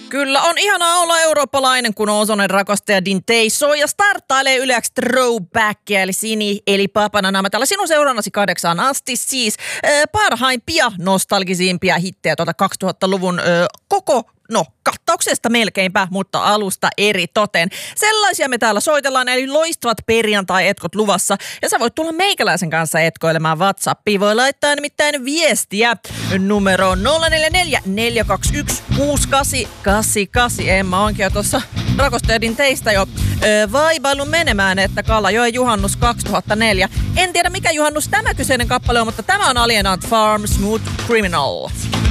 Kyllä, on ihanaa olla eurooppalainen, kun Ozonen rakastaja Dintei soi ja starttailee yleäksi throwbackia, eli Sini, eli Papana. Mä täällä sinun seurannasi 8 asti, siis parhaimpia nostalgisimpia hittejä 2000-luvun kattauksesta melkeinpä, mutta alusta eri toten. Sellaisia me täällä soitellaan, eli loistavat perjantai-etkot luvassa. Ja sä voit tulla meikäläisen kanssa etkoilemaan WhatsAppiin. Voi laittaa nimittäin viestiä numeroon 044 421 6888. Emma onkin jo tuossa rakostajadin teistä jo vaibailun menemään, että Kalajoen juhannus 2004. En tiedä mikä juhannus tämä kyseinen kappale on, mutta tämä on Alien Ant Farm Smooth Criminal.